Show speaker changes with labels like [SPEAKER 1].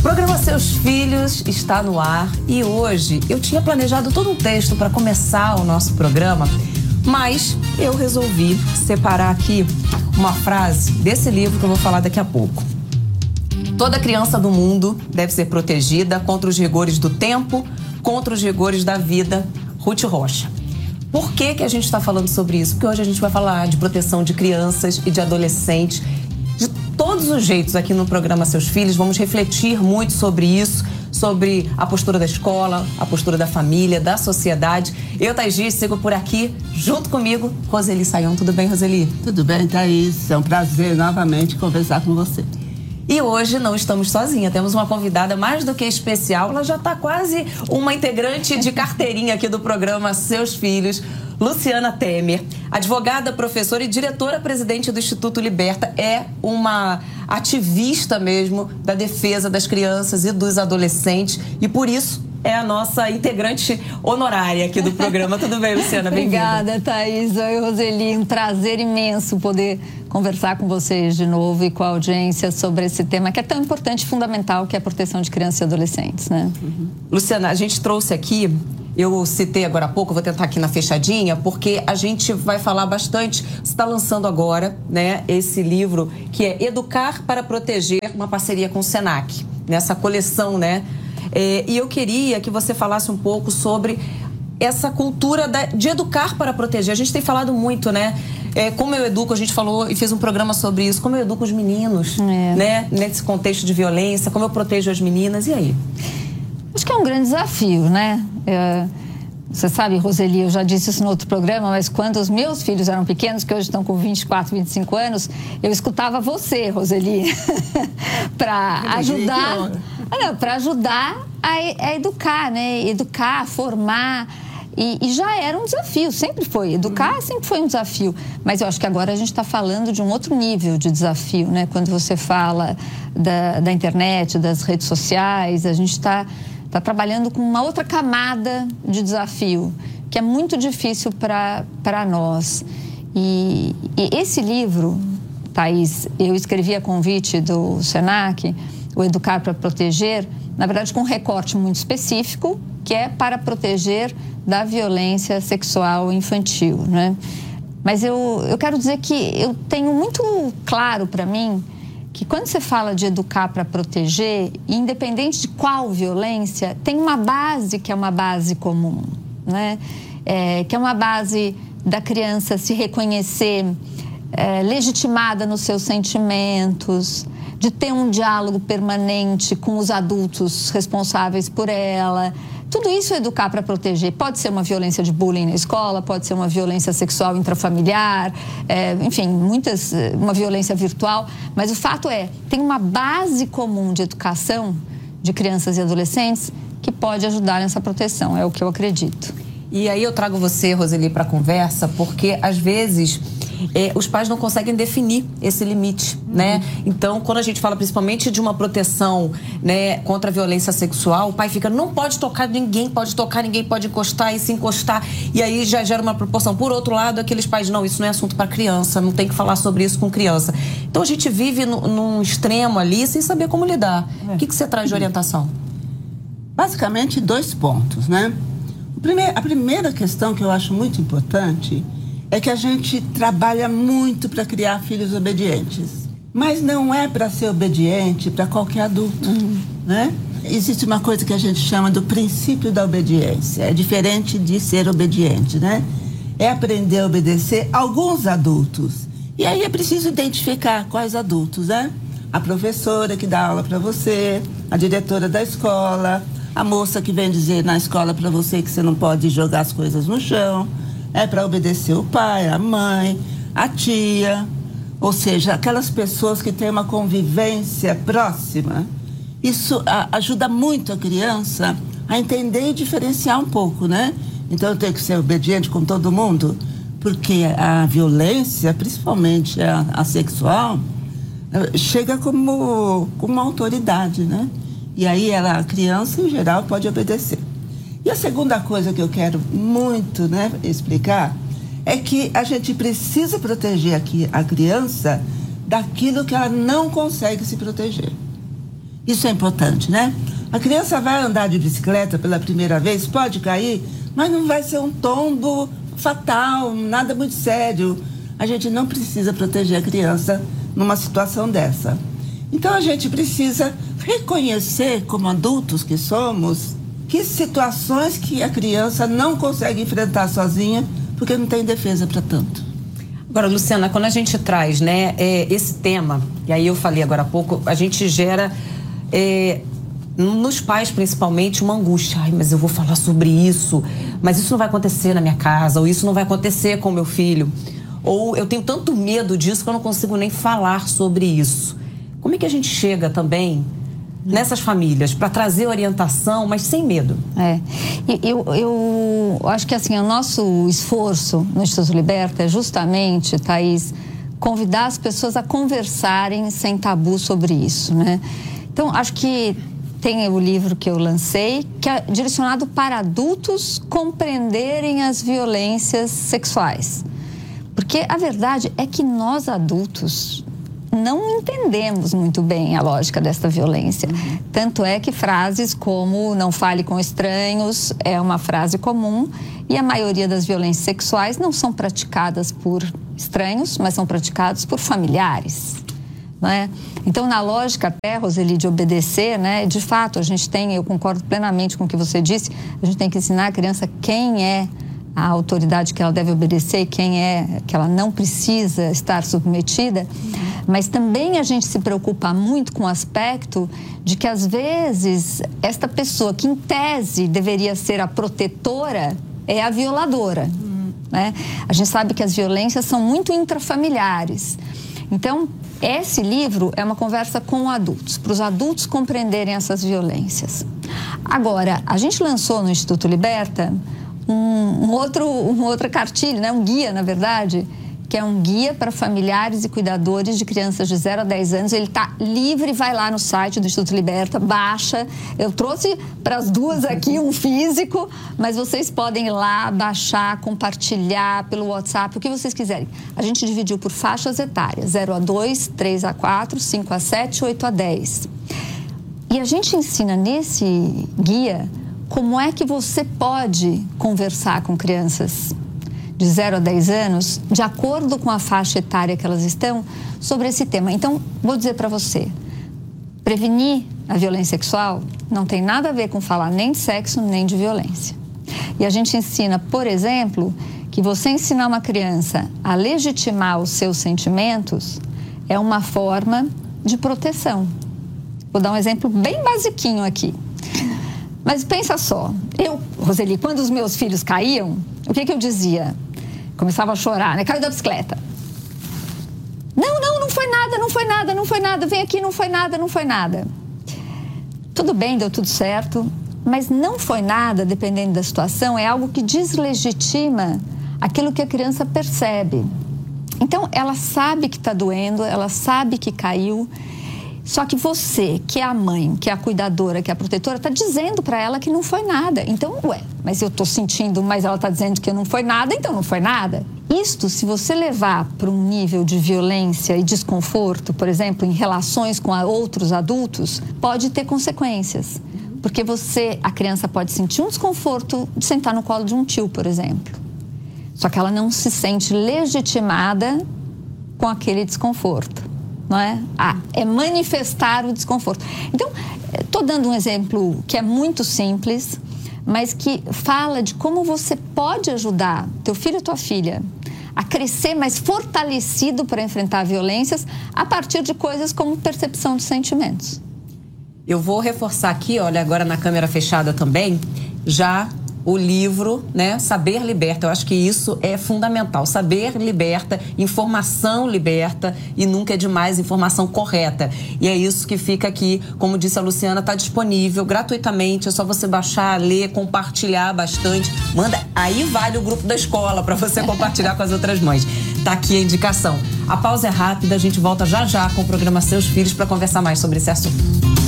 [SPEAKER 1] Programa Seus Filhos está no ar e hoje eu tinha planejado todo um texto para começar o nosso programa, mas eu resolvi separar aqui uma frase desse livro que eu vou falar daqui a pouco. Toda criança do mundo deve ser protegida contra os rigores do tempo, contra os rigores da vida. Ruth Rocha. Por que que a gente está falando sobre isso? Porque hoje a gente vai falar de proteção de crianças e de adolescentes. De todos os jeitos aqui no programa Seus Filhos, vamos refletir muito sobre isso, sobre a postura da escola, a postura da família, da sociedade. Eu, Thaís Dias, sigo por aqui, junto comigo, Roseli Sayão. Tudo bem, Roseli?
[SPEAKER 2] Tudo bem, Thaís. É um prazer novamente conversar com você.
[SPEAKER 1] E hoje não estamos sozinhas, temos uma convidada mais do que especial. Ela já está quase uma integrante de carteirinha aqui do programa Seus Filhos, Luciana Temer. Advogada, professora e diretora-presidente do Instituto Liberta, é uma ativista mesmo da defesa das crianças e dos adolescentes e por isso é a nossa integrante honorária aqui do programa. Tudo bem, Luciana? Bem-vinda.
[SPEAKER 3] Obrigada, Thaís. Oi, Roseli. Um prazer imenso poder conversar com vocês de novo e com a audiência sobre esse tema que é tão importante e fundamental, que é a proteção de crianças e adolescentes, né?
[SPEAKER 1] Luciana, a gente trouxe aqui, eu citei agora há pouco, vou tentar aqui na fechadinha, porque a gente vai falar bastante. Você está lançando agora, né, esse livro que é Educar para Proteger, uma parceria com o Senac, nessa coleção, né? E eu queria que você falasse um pouco sobre essa cultura de educar para proteger. A gente tem falado muito, né? Como eu educo, a gente falou e fez um programa sobre isso, como eu educo os meninos, né? Nesse contexto de violência, como eu protejo as meninas, e aí?
[SPEAKER 3] Acho que é um grande desafio, né? Você sabe, Roseli, eu já disse isso no outro programa, mas quando os meus filhos eram pequenos, que hoje estão com 24, 25 anos, eu escutava você, Roseli, para ajudar... para ajudar a educar, né? Educar, formar. E já era um desafio, sempre foi. Educar sempre foi um desafio. Mas eu acho que agora a gente está falando de um outro nível de desafio, né? Quando você fala da internet, das redes sociais, a gente está trabalhando com uma outra camada de desafio, que é muito difícil para nós. E esse livro, Thaís, eu escrevi a convite do Senac, o Educar para Proteger, na verdade com um recorte muito específico, que é para proteger da violência sexual infantil, né? Mas eu quero dizer que eu tenho muito claro para mim que quando você fala de educar para proteger, independente de qual violência, tem uma base que é uma base comum, né? Que é uma base da criança se reconhecer legitimada nos seus sentimentos, de ter um diálogo permanente com os adultos responsáveis por ela. Tudo isso é educar para proteger. Pode ser uma violência de bullying na escola, pode ser uma violência sexual intrafamiliar, enfim, uma violência virtual. Mas o fato tem uma base comum de educação de crianças e adolescentes que pode ajudar nessa proteção, é o que eu acredito.
[SPEAKER 1] E aí eu trago você, Roseli, para a conversa, porque às vezes os pais não conseguem definir esse limite, né? Então, quando a gente fala principalmente de uma proteção, né, contra a violência sexual, o pai fica, não pode tocar, ninguém pode tocar, ninguém pode encostar, e se encostar, e aí já gera uma proporção. Por outro lado, aqueles pais, não, isso não é assunto para criança, não tem que falar sobre isso com criança. Então, a gente vive num extremo ali, sem saber como lidar. O que você traz de orientação?
[SPEAKER 2] Basicamente, 2 pontos, né? A primeira questão que eu acho muito importante é que a gente trabalha muito para criar filhos obedientes. Mas não é para ser obediente para qualquer adulto, né? Existe uma coisa que a gente chama do princípio da obediência. É diferente de ser obediente, né? É aprender a obedecer alguns adultos. E aí é preciso identificar quais adultos, né? A professora que dá aula para você, a diretora da escola, a moça que vem dizer na escola para você que você não pode jogar as coisas no chão. É para obedecer o pai, a mãe, a tia, ou seja, aquelas pessoas que têm uma convivência próxima. Isso ajuda muito a criança a entender e diferenciar um pouco, né? Então eu tenho que ser obediente com todo mundo, porque a violência, principalmente a sexual, chega como uma autoridade, né? E aí a criança em geral pode obedecer. E a segunda coisa que eu quero muito, né, explicar é que a gente precisa proteger aqui a criança daquilo que ela não consegue se proteger. Isso é importante, né? A criança vai andar de bicicleta pela primeira vez, pode cair, mas não vai ser um tombo fatal, nada muito sério. A gente não precisa proteger a criança numa situação dessa. Então a gente precisa reconhecer, como adultos que somos, que situações que a criança não consegue enfrentar sozinha, porque não tem defesa para tanto.
[SPEAKER 1] Agora, Luciana, quando a gente traz, né, esse tema, e aí eu falei agora há pouco, a gente gera, nos pais principalmente, uma angústia. Ai, mas eu vou falar sobre isso, mas isso não vai acontecer na minha casa, ou isso não vai acontecer com o meu filho. Ou eu tenho tanto medo disso que eu não consigo nem falar sobre isso. Como é que a gente chega também nessas famílias para trazer orientação, mas sem medo?
[SPEAKER 3] Eu acho que assim, o nosso esforço no Instituto Liberta é justamente, Thaís, convidar as pessoas a conversarem sem tabu sobre isso, né? Então, acho que tem o livro que eu lancei, que é direcionado para adultos compreenderem as violências sexuais. Porque a verdade é que nós adultos não entendemos muito bem a lógica desta violência. Tanto é que frases como não fale com estranhos é uma frase comum, e a maioria das violências sexuais não são praticadas por estranhos, mas são praticadas por familiares. Né? Então, na lógica até, Roseli, de obedecer, né? De fato, a gente tem, eu concordo plenamente com o que você disse, a gente tem que ensinar a criança quem é a autoridade que ela deve obedecer, quem é que ela não precisa estar submetida, mas também a gente se preocupa muito com o aspecto de que, às vezes, esta pessoa que, em tese, deveria ser a protetora, é a violadora. Né? A gente sabe que as violências são muito intrafamiliares. Então, esse livro é uma conversa com adultos, para os adultos compreenderem essas violências. Agora, a gente lançou no Instituto Liberta uma outra cartilha, né? Um guia, na verdade, que é um guia para familiares e cuidadores de crianças de 0 a 10 anos. Ele está livre, vai lá no site do Instituto Liberta, baixa. Eu trouxe para as duas aqui um físico, mas vocês podem ir lá, baixar, compartilhar pelo WhatsApp, o que vocês quiserem. A gente dividiu por faixas etárias, 0 a 2, 3 a 4, 5 a 7, 8 a 10. E a gente ensina nesse guia como é que você pode conversar com crianças de 0 a 10 anos, de acordo com a faixa etária que elas estão, sobre esse tema. Então, vou dizer para você, prevenir a violência sexual não tem nada a ver com falar nem de sexo, nem de violência. E a gente ensina, por exemplo, que você ensinar uma criança a legitimar os seus sentimentos é uma forma de proteção. Vou dar um exemplo bem basiquinho aqui. Mas pensa só, eu, Roseli, quando os meus filhos caíam, o que eu dizia? Começava a chorar, né? Caiu da bicicleta. Não foi nada, vem aqui, não foi nada. Tudo bem, deu tudo certo, mas não foi nada, dependendo da situação, é algo que deslegitima aquilo que a criança percebe. Então, ela sabe que está doendo, ela sabe que caiu. Só que você, que é a mãe, que é a cuidadora, que é a protetora, está dizendo para ela que não foi nada. Então, mas eu estou sentindo, mas ela está dizendo que não foi nada, então não foi nada. Isto, se você levar para um nível de violência e desconforto, por exemplo, em relações com outros adultos, pode ter consequências. Porque a criança pode sentir um desconforto de sentar no colo de um tio, por exemplo. Só que ela não se sente legitimada com aquele desconforto. Não é? É manifestar o desconforto. Então, estou dando um exemplo que é muito simples, mas que fala de como você pode ajudar teu filho ou tua filha a crescer mais fortalecido para enfrentar violências a partir de coisas como percepção de sentimentos.
[SPEAKER 1] Eu vou reforçar aqui, olha, agora na câmera fechada também, já o livro, né, Saber Liberta. Eu acho que isso é fundamental. Saber liberta, informação liberta e nunca é demais informação correta. E é isso que fica aqui, como disse a Luciana, está disponível gratuitamente. É só você baixar, ler, compartilhar bastante. Manda, aí vale o grupo da escola para você compartilhar com as outras mães. Tá aqui a indicação. A pausa é rápida, a gente volta já com o programa Seus Filhos para conversar mais sobre esse assunto.